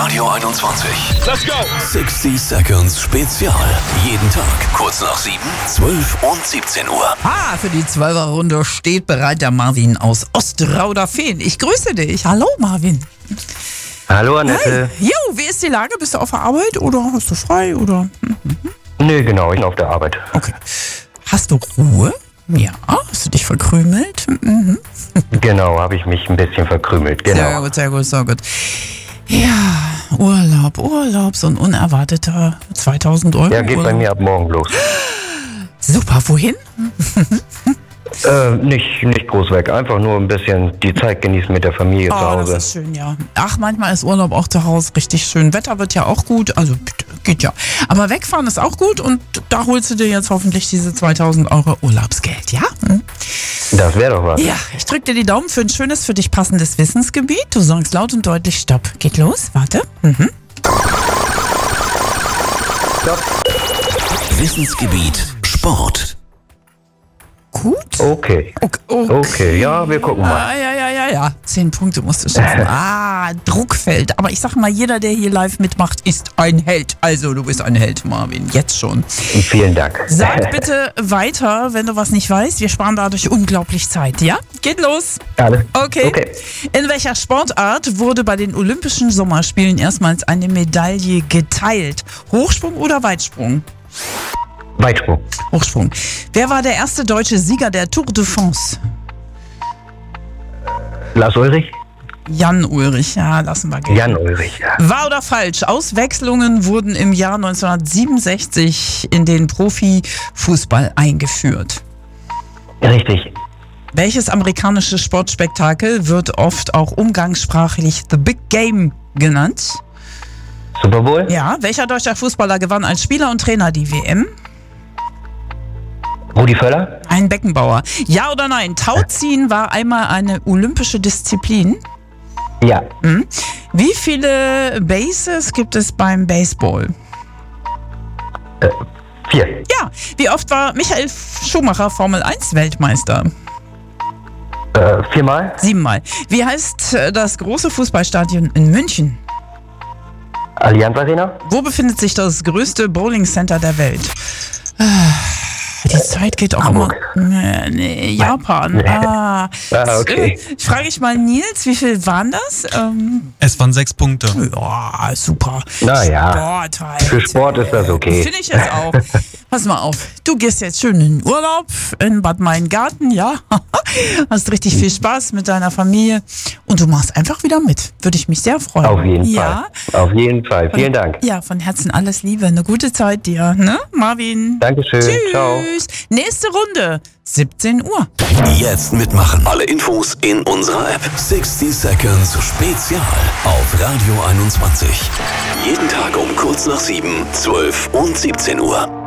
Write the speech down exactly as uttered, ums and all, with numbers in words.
Radio einundzwanzig. Let's go! sixty Seconds Spezial. Jeden Tag kurz nach sieben, zwölf und siebzehn Uhr. Ah, für die Zwölferrunde steht bereit der Marvin aus Ostrauderfehn. Ich grüße dich. Hallo Marvin. Hallo Annette. Hi. Jo, wie ist die Lage? Bist du auf der Arbeit oder hast du frei? Oder? Nee, genau, ich bin auf der Arbeit. Okay. Hast du Ruhe? Ja. Hast du dich verkrümelt? Mhm. Genau, habe ich mich ein bisschen verkrümelt. Genau. Sehr gut, sehr gut, sehr gut. Ja, Urlaub, Urlaub, so ein unerwarteter zweitausend Euro. Ja, geht oder? bei mir ab morgen los. Super, wohin? äh, nicht, nicht groß weg, einfach nur ein bisschen die Zeit genießen mit der Familie zu Oh, Hause. das ist schön, ja. Ach, manchmal ist Urlaub auch zu Hause richtig schön. Wetter wird ja auch gut, also geht ja. Aber wegfahren ist auch gut und da holst du dir jetzt hoffentlich diese zweitausend Euro Urlaubsgeld, ja? Hm? Das wäre doch was. Ja, ich drück dir die Daumen für ein schönes, für dich passendes Wissensgebiet. Du sagst laut und deutlich Stopp. Geht los, warte. Mhm. Stopp. Wissensgebiet Sport. Gut. Okay. Okay, okay. Okay, ja, wir gucken mal. Ah, ja, ja, ja, ja. Zehn Punkte musst du schaffen. Ah, Druckfeld. Aber ich sag mal, jeder, der hier live mitmacht, ist ein Held. Also, du bist ein Held, Marvin. Jetzt schon. Vielen Dank. Sag bitte weiter, wenn du was nicht weißt. Wir sparen dadurch unglaublich Zeit, ja? Geht los. Alles. Okay. Okay. In welcher Sportart wurde bei den Olympischen Sommerspielen erstmals eine Medaille geteilt? Hochsprung oder Weitsprung? Weitsprung. Hochsprung. Wer war der erste deutsche Sieger der Tour de France? Lars Ulrich? Jan Ulrich, ja, lassen wir gehen. Jan Ulrich, ja. Wahr oder falsch? Auswechslungen wurden im Jahr neunzehnhundertsiebenundsechzig in den Profifußball eingeführt. Richtig. Welches amerikanische Sportspektakel wird oft auch umgangssprachlich The Big Game genannt? Super Bowl? Ja, welcher deutscher Fußballer gewann als Spieler und Trainer die W M? Rudi Völler? Ein Beckenbauer. Ja oder nein? Tauziehen war einmal eine olympische Disziplin. Ja. Hm. Wie viele Bases gibt es beim Baseball? Äh, vier. Ja. Wie oft war Michael Schumacher Formel eins Weltmeister? Äh, viermal? Siebenmal. Wie heißt äh, das große Fußballstadion in München? Allianz Arena? Wo befindet sich das größte Bowling Center der Welt? Ah, die Zeit geht auch Hamburg. immer. Nee, nee, Japan. Ah, Ah, okay. Ich frage ich mal Nils, wie viel waren das? Ähm, Es waren sechs Punkte. ja, super. Naja, Sport halt. für Sport ist das okay. Finde ich jetzt auch. Pass mal auf, du gehst jetzt schön in den Urlaub in Bad Meingarten, ja? Hast richtig viel Spaß mit deiner Familie und du machst einfach wieder mit. Würde ich mich sehr freuen. Auf jeden ja? Fall. Auf jeden Fall. Vielen Dank. Ja, von Herzen alles Liebe. Eine gute Zeit dir, ne, Marvin? Dankeschön. Tschüss. Ciao. Nächste Runde, siebzehn Uhr. Jetzt mitmachen. Alle Infos in unserer App. sixty Seconds Spezial auf Radio einundzwanzig. Jeden Tag um kurz nach sieben, zwölf und siebzehn Uhr.